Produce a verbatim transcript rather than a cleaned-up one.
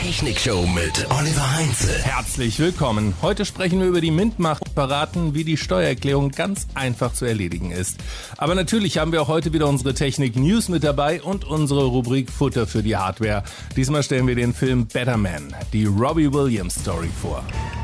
Technikshow mit Oliver Heinze. Herzlich willkommen. Heute sprechen wir über die Mint-Macht und verraten, wie die Steuererklärung ganz einfach zu erledigen ist. Aber natürlich haben wir auch heute wieder unsere Technik-News mit dabei und unsere Rubrik Futter für die Hardware. Diesmal stellen wir den Film Better Man, die Robbie Williams Story vor.